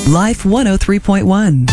Life 103.1.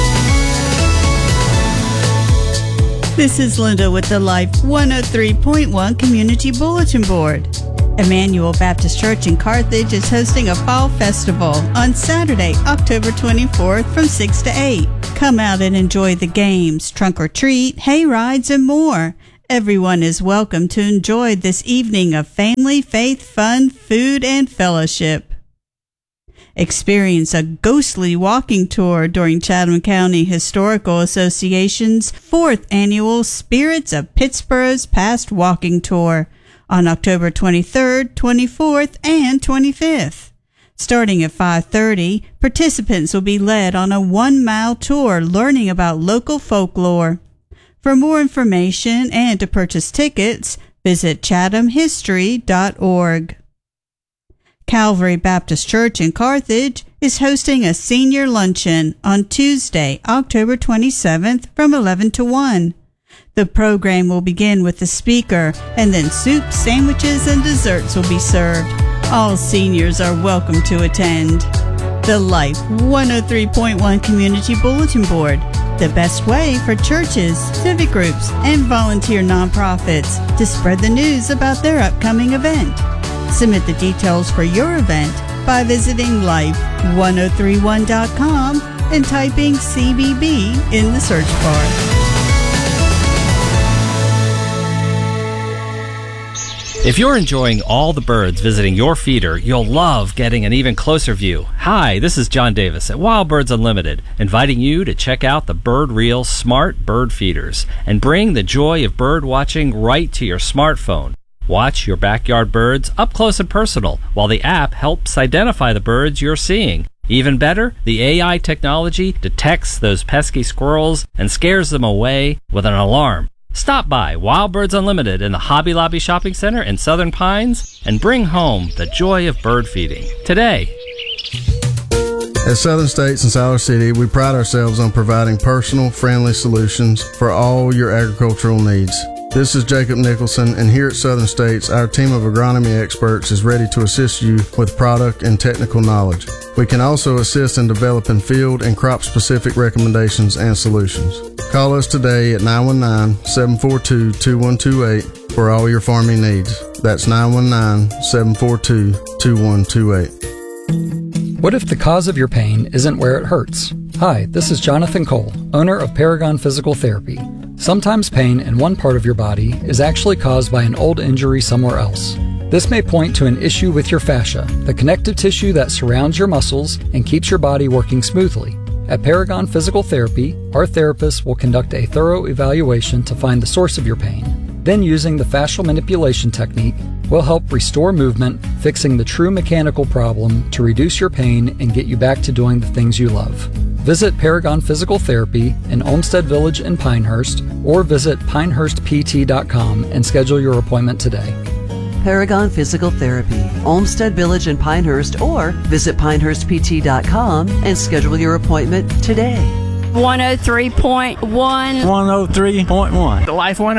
This is Linda with the Life 103.1 Community Bulletin Board. Emmanuel Baptist Church in Carthage is hosting a fall festival on Saturday, October 24th from 6 to 8. Come out and enjoy the games, trunk or treat, hay rides, and more. Everyone is welcome to enjoy this evening of family, faith, fun, food, and fellowship. Experience a ghostly walking tour during Chatham County Historical Association's 4th annual Spirits of Pittsburgh's Past Walking Tour on October 23rd, 24th, and 25th. Starting at 5:30, participants will be led on a 1-mile tour learning about local folklore. For more information and to purchase tickets, visit chathamhistory.org. Calvary Baptist Church in Carthage is hosting a senior luncheon on Tuesday, October 27th from 11 to 1. The program will begin with the speaker, and then soup, sandwiches, and desserts will be served. All seniors are welcome to attend. The Life 103.1 Community Bulletin Board, the best way for churches, civic groups, and volunteer nonprofits to spread the news about their upcoming event. Submit the details for your event by visiting life1031.com and typing CBB in the search bar. If you're enjoying all the birds visiting your feeder, you'll love getting an even closer view. Hi, this is John Davis at Wild Birds Unlimited, inviting you to check out the Bird Reel Smart Bird Feeders and bring the joy of bird watching right to your smartphone. Watch your backyard birds up close and personal while the app helps identify the birds you're seeing. Even better, the AI technology detects those pesky squirrels and scares them away with an alarm. Stop by Wild Birds Unlimited in the Hobby Lobby Shopping Center in Southern Pines and bring home the joy of bird feeding today. At Southern States in Siler City, we pride ourselves on providing personal, friendly solutions for all your agricultural needs. This is Jacob Nicholson, and here at Southern States, our team of agronomy experts is ready to assist you with product and technical knowledge. We can also assist in developing field and crop-specific recommendations and solutions. Call us today at 919-742-2128 for all your farming needs. That's 919-742-2128. What if the cause of your pain isn't where it hurts? Hi, this is Jonathan Cole, owner of Paragon Physical Therapy. Sometimes pain in one part of your body is actually caused by an old injury somewhere else. This may point to an issue with your fascia, the connective tissue that surrounds your muscles and keeps your body working smoothly. At Paragon Physical Therapy, our therapists will conduct a thorough evaluation to find the source of your pain. Then, using the fascial manipulation technique, we'll help restore movement, fixing the true mechanical problem to reduce your pain and get you back to doing the things you love. Visit Paragon Physical Therapy in Olmsted Village in Pinehurst, or visit pinehurstpt.com and schedule your appointment today. Paragon Physical Therapy, Olmsted Village in Pinehurst, or visit pinehurstpt.com and schedule your appointment today. 103.1. 103.1. The Life 103.